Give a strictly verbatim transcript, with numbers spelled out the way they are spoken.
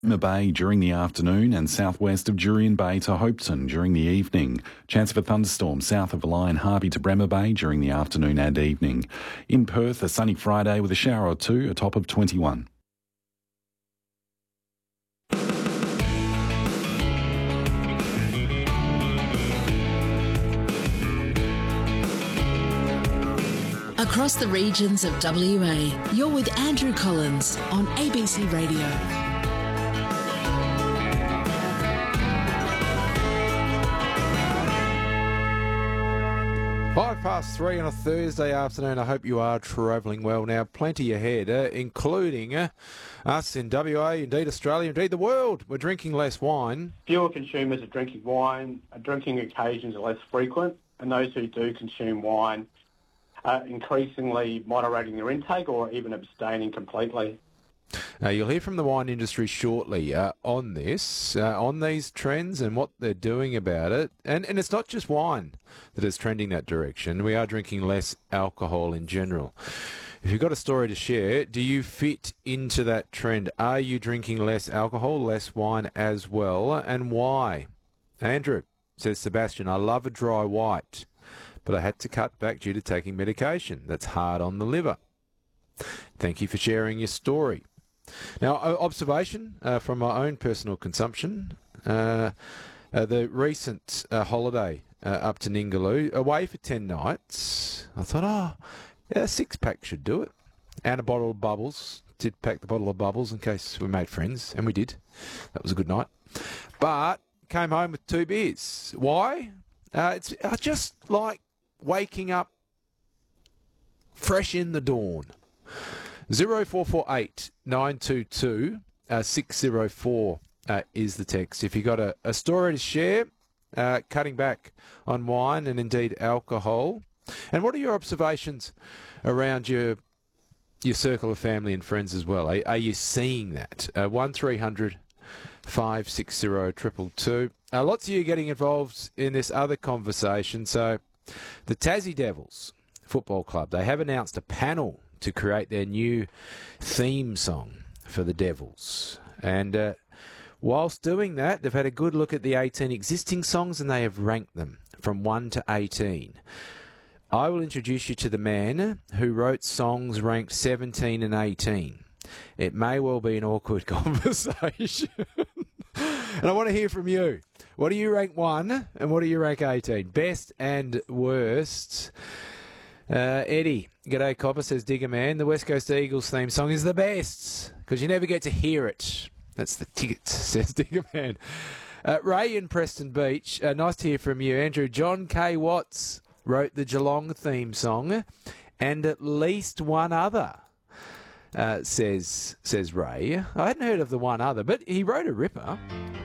Bremer Bay during the afternoon and southwest of Jurien Bay to Hopeton during the evening. Chance of a thunderstorm south of Lion Harvey to Bremer Bay during the afternoon and evening. In Perth, a sunny Friday with a shower or two, a top of twenty-one. Across the regions of W A, you're with Andrew Collins on A B C Radio. Five past three on a Thursday afternoon. I hope you are travelling well. Now, plenty ahead, uh, including uh, us in W A, indeed Australia, indeed the world. We're drinking less wine. Fewer consumers are drinking wine. Drinking occasions are less frequent, and those who do consume wine are increasingly moderating their intake or even abstaining completely. Uh, you'll hear from the wine industry shortly uh, on this, uh, on these trends and what they're doing about it. And, and it's not just wine that is trending that direction. We are drinking less alcohol in general. If you've got a story to share, do you fit into that trend? Are you drinking less alcohol, less wine as well, and why? Andrew, says Sebastian, I love a dry white, but I had to cut back due to taking medication that's hard on the liver. Thank you for sharing your story. Now, observation uh, from my own personal consumption, uh, uh, the recent uh, holiday uh, up to Ningaloo, away for ten nights, I thought, oh, yeah, a six-pack should do it. And a bottle of bubbles. Did pack the bottle of bubbles in case we made friends, and we did. That was a good night. But came home with two beers. Why? Uh, it's I just like waking up fresh in the dawn. zero four four eight nine two two six zero four uh, is the text. If you've got a, a story to share, uh, cutting back on wine and indeed alcohol. And what are your observations around your your circle of family and friends as well? Are, are you seeing that? Uh, one three hundred five six zero two two two. Uh, lots of you getting involved in this other conversation. So the Tassie Devils Football Club, they have announced a panel to create their new theme song for the Devils. And uh, whilst doing that, they've had a good look at the eighteen existing songs and they have ranked them from one to eighteen. I will introduce you to the man who wrote songs ranked seventeen and eighteen. It may well be an awkward conversation. And I want to hear from you. What do you rank one and what do you rank eighteen? Best and worst. Uh, Eddie, G'day Copper, says Digger Man. The West Coast Eagles theme song is the best because you never get to hear it. That's the ticket, says Digger Man. Uh, Ray in Preston Beach, uh, nice to hear from you. Andrew, John K. Watts wrote the Geelong theme song and at least one other, uh, says says Ray. I hadn't heard of the one other, but he wrote a ripper.